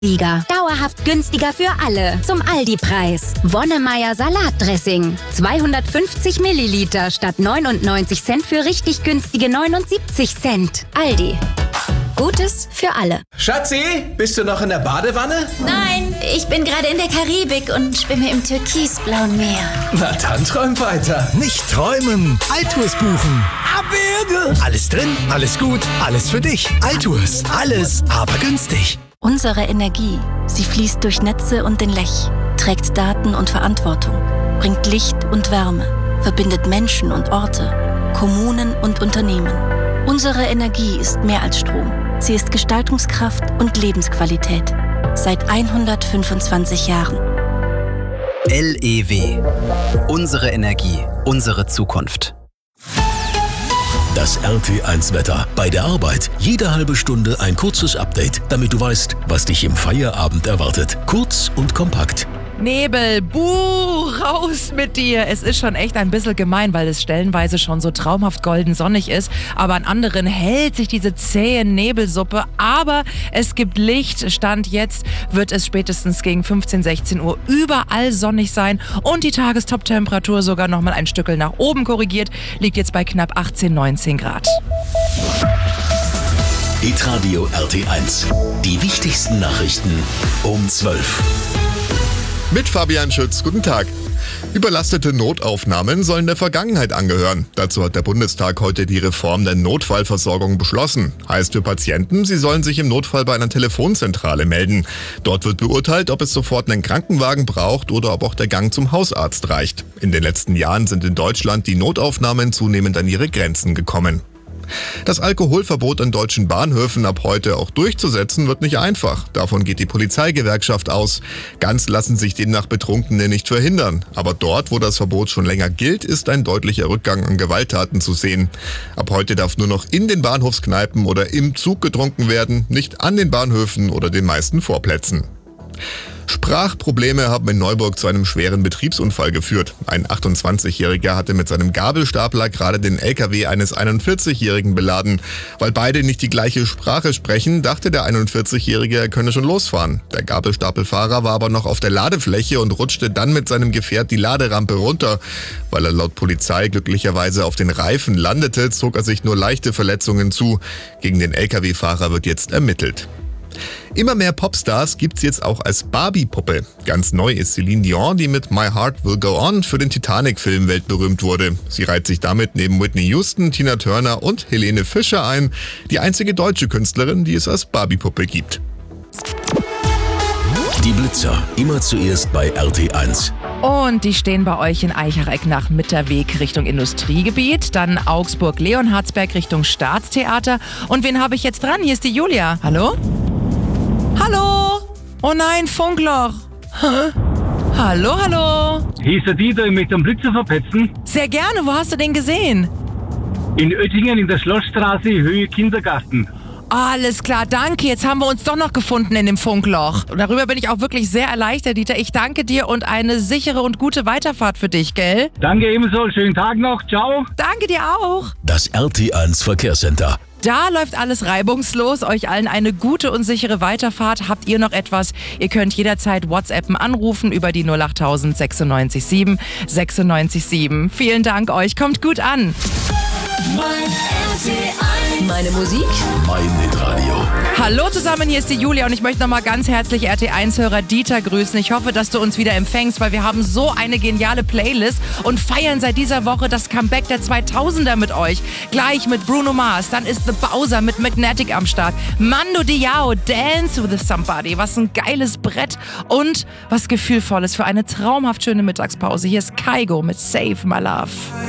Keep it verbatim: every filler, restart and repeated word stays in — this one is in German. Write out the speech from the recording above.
Liga. Dauerhaft günstiger für alle. Zum Aldi-Preis. Wonnemeyer Salatdressing. zweihundertfünfzig Milliliter statt neunundneunzig Cent für richtig günstige neunundsiebzig Cent. Aldi. Gutes für alle. Schatzi, bist du noch in der Badewanne? Nein, ich bin gerade in der Karibik und schwimme im türkisblauen Meer. Na dann träum weiter. Nicht träumen, Altours buchen. Abwürge. Alles drin, alles gut, alles für dich. Altours, alles, aber günstig. Unsere Energie, sie fließt durch Netze und den Lech, trägt Daten und Verantwortung, bringt Licht und Wärme, verbindet Menschen und Orte, Kommunen und Unternehmen. Unsere Energie ist mehr als Strom. Sie ist Gestaltungskraft und Lebensqualität. Seit hundertfünfundzwanzig Jahren. L E W. Unsere Energie, unsere Zukunft. Das R T eins Wetter. Bei der Arbeit jede halbe Stunde ein kurzes Update, damit du weißt, was dich im Feierabend erwartet. Kurz und kompakt. Nebel, buh, raus mit dir. Es ist schon echt ein bisschen gemein, weil es stellenweise schon so traumhaft golden sonnig ist. Aber an anderen hält sich diese zähe Nebelsuppe. Aber es gibt Licht. Stand jetzt wird es spätestens gegen fünfzehn, sechzehn Uhr überall sonnig sein. Und die Tagestop-Temperatur sogar nochmal ein Stückel nach oben korrigiert. Liegt jetzt bei knapp achtzehn, neunzehn Grad. Hitradio R T eins. Die wichtigsten Nachrichten um zwölf. Mit Fabian Schütz, guten Tag. Überlastete Notaufnahmen sollen der Vergangenheit angehören. Dazu hat der Bundestag heute die Reform der Notfallversorgung beschlossen. Heißt für Patienten, sie sollen sich im Notfall bei einer Telefonzentrale melden. Dort wird beurteilt, ob es sofort einen Krankenwagen braucht oder ob auch der Gang zum Hausarzt reicht. In den letzten Jahren sind in Deutschland die Notaufnahmen zunehmend an ihre Grenzen gekommen. Das Alkoholverbot an deutschen Bahnhöfen ab heute auch durchzusetzen, wird nicht einfach. Davon geht die Polizeigewerkschaft aus. Ganz lassen sich demnach Betrunkene nicht verhindern. Aber dort, wo das Verbot schon länger gilt, ist ein deutlicher Rückgang an Gewalttaten zu sehen. Ab heute darf nur noch in den Bahnhofskneipen oder im Zug getrunken werden, nicht an den Bahnhöfen oder den meisten Vorplätzen. Sprachprobleme haben in Neuburg zu einem schweren Betriebsunfall geführt. Ein achtundzwanzigjähriger hatte mit seinem Gabelstapler gerade den L K W eines einundvierzigjährigen beladen. Weil beide nicht die gleiche Sprache sprechen, dachte der einundvierzigjährige, er könne schon losfahren. Der Gabelstapelfahrer war aber noch auf der Ladefläche und rutschte dann mit seinem Gefährt die Laderampe runter. Weil er laut Polizei glücklicherweise auf den Reifen landete, zog er sich nur leichte Verletzungen zu. Gegen den L K W-Fahrer wird jetzt ermittelt. Immer mehr Popstars gibt's jetzt auch als Barbie-Puppe. Ganz neu ist Celine Dion, die mit My Heart Will Go On für den Titanic-Film weltberühmt wurde. Sie reiht sich damit neben Whitney Houston, Tina Turner und Helene Fischer ein, die einzige deutsche Künstlerin, die es als Barbie-Puppe gibt. Die Blitzer, immer zuerst bei R T eins. Und die stehen bei euch in Eichereck nach Mitterweg Richtung Industriegebiet, dann Augsburg-Leonhardsberg Richtung Staatstheater. Und wen habe ich jetzt dran? Hier ist die Julia. Hallo? Hallo? Oh nein, Funkloch. Hä? Hallo, hallo? Hier ist der Dieter, ich möchte einen Blitzer verpetzen. Sehr gerne, wo hast du den gesehen? In Oettingen in der Schlossstraße, Höhe Kindergarten. Alles klar, danke. Jetzt haben wir uns doch noch gefunden in dem Funkloch. Und darüber bin ich auch wirklich sehr erleichtert, Dieter. Ich danke dir und eine sichere und gute Weiterfahrt für dich, gell? Danke ebenso. Schönen Tag noch. Ciao. Danke dir auch. Das R T eins Verkehrscenter. Da läuft alles reibungslos. Euch allen eine gute und sichere Weiterfahrt. Habt ihr noch etwas? Ihr könnt jederzeit WhatsAppen anrufen über die null acht tausend sechsundneunzig sieben sechsundneunzig sieben. Vielen Dank euch. Kommt gut an. Meine Musik? Mein Hitradio. Hallo zusammen, hier ist die Julia und ich möchte nochmal ganz herzlich R T eins-Hörer Dieter grüßen. Ich hoffe, dass du uns wieder empfängst, weil wir haben so eine geniale Playlist und feiern seit dieser Woche das Comeback der zweitausender mit euch. Gleich mit Bruno Mars, dann ist The Bowser mit Magnetic am Start. Mando Diao, Dance with Somebody. Was ein geiles Brett und was Gefühlvolles für eine traumhaft schöne Mittagspause. Hier ist Kygo mit Save My Love.